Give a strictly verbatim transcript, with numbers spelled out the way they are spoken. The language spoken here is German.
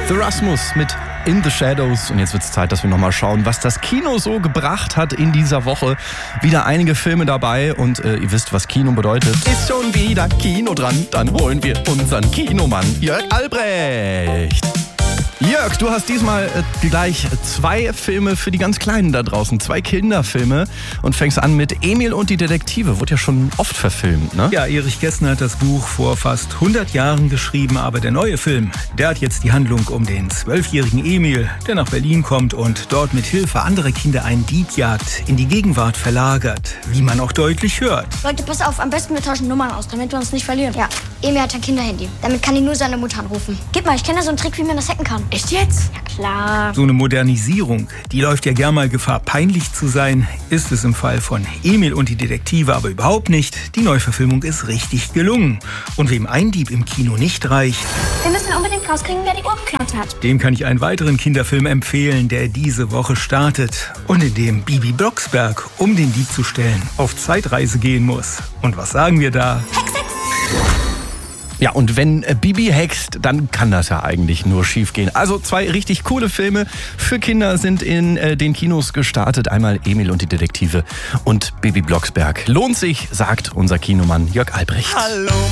The Rasmus mit In the Shadows. Und jetzt wird es Zeit, dass wir nochmal schauen, was das Kino so gebracht hat in dieser Woche. Wieder einige Filme dabei und äh, ihr wisst, was Kino bedeutet. Ist schon wieder Kino dran, dann holen wir unseren Kinomann Jörg Albrecht. Jörg, du hast diesmal äh, gleich zwei Filme für die ganz Kleinen da draußen, zwei Kinderfilme und fängst an mit Emil und die Detektive. Wurde ja schon oft verfilmt, ne? Ja, Erich Kästner hat das Buch vor fast hundert Jahren geschrieben, aber der neue Film, der hat jetzt die Handlung um den zwölfjährigen Emil, der nach Berlin kommt und dort mit Hilfe anderer Kinder einen Diebjagd in die Gegenwart verlagert, wie man auch deutlich hört. Leute, pass auf, am besten wir tauschen Nummern aus, damit wir uns nicht verlieren. Ja, Emil hat ein Kinderhandy. Damit kann ihn nur seine Mutter anrufen. Gib mal, ich kenne da so einen Trick, wie man das hacken kann. Echt jetzt? Ja, klar. So eine Modernisierung, die läuft ja gern mal Gefahr, peinlich zu sein, ist es im Fall von Emil und die Detektive aber überhaupt nicht. Die Neuverfilmung ist richtig gelungen. Und wem ein Dieb im Kino nicht reicht, Wir müssen unbedingt rauskriegen, wer die Uhr geklaut hat. dem kann ich einen weiteren Kinderfilm empfehlen, der diese Woche startet und in dem Bibi Blocksberg, um den Dieb zu stellen, auf Zeitreise gehen muss. Und was sagen wir da? Ja, und wenn äh, Bibi hext, dann kann das ja eigentlich nur schief gehen. Also zwei richtig coole Filme für Kinder sind in äh, den Kinos gestartet. Einmal Emil und die Detektive und Bibi Blocksberg. Lohnt sich, sagt unser Kinomann Jörg Albrecht. Hallo.